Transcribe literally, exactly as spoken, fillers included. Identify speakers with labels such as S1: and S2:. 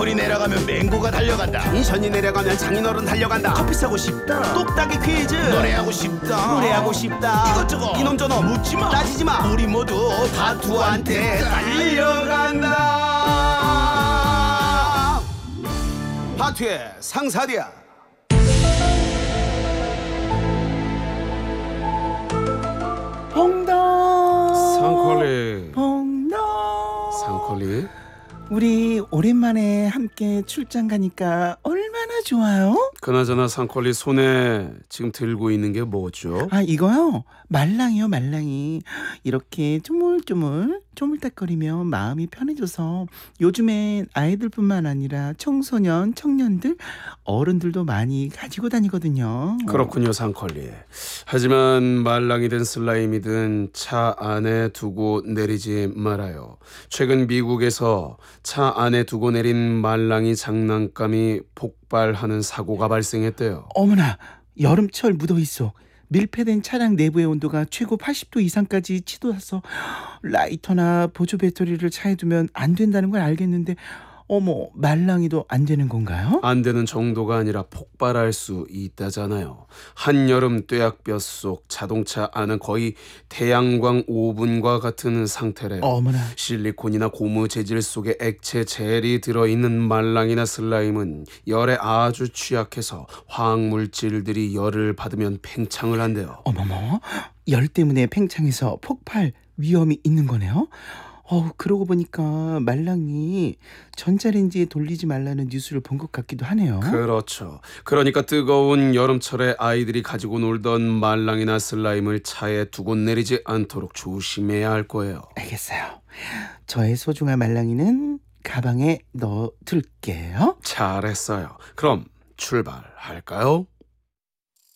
S1: 악플이 내려가면 맹구가 달려간다.
S2: 텐션이 내려가면 장인어른 달려간다.
S1: 커피 사고 싶다.
S2: 똑딱이 퀴즈.
S1: 노래하고 싶다.
S2: 노래하고 싶다.
S1: 이것저것
S2: 이놈 저놈
S1: 묻지마.
S2: 따지지마.
S1: 우리 모두 바투한테 달려간다.
S2: 바투의 상사리야.
S3: 봉덕
S4: 상컬리
S3: 봉덕
S4: 상컬리
S3: 우리 오랜만에 함께 출장 가니까 얼마나 좋아요?
S4: 그나저나 상컬리 손에 지금 들고 있는 게 뭐죠?
S3: 아 이거요? 말랑이요 말랑이. 이렇게 쪼물쪼물 쪼물딱거리면 마음이 편해져서 요즘엔 아이들뿐만 아니라 청소년, 청년들, 어른들도 많이 가지고 다니거든요.
S4: 그렇군요 상컬리. 하지만 말랑이 든 슬라임이든 차 안에 두고 내리지 말아요. 최근 미국에서 차 안에 두고 내린 말랑이 장난감이 폭발하는 사고가 발생했대요.
S3: 어머나, 여름철 무더위속 밀폐된 차량 내부의 온도가 최고 팔십 도 이상까지 치솟아서 라이터나 보조 배터리를 차에 두면 안 된다는 걸 알겠는데 어머, 말랑이도 안 되는 건가요?
S4: 안 되는 정도가 아니라 폭발할 수 있다잖아요. 한여름 뙤약볕 자동차 안은 거의 태양광 오븐과 같은 상태래요.
S3: 어머나.
S4: 실리콘이나 고무 재질 속에 액체 젤이 들어있는 말랑이나 슬라임은 열에 아주 취약해서 화학물질들이 열을 받으면 팽창을 한대요.
S3: 어머머, 열 때문에 팽창해서 폭발 위험이 있는 거네요? 어, 그러고 보니까 말랑이 전자레인지에 돌리지 말라는 뉴스를 본 것 같기도 하네요.
S4: 그렇죠. 그러니까 뜨거운 여름철에 아이들이 가지고 놀던 말랑이나 슬라임을 차에 두고 내리지 않도록 조심해야 할 거예요.
S3: 알겠어요. 저의 소중한 말랑이는 가방에 넣어둘게요.
S4: 잘했어요. 그럼 출발할까요?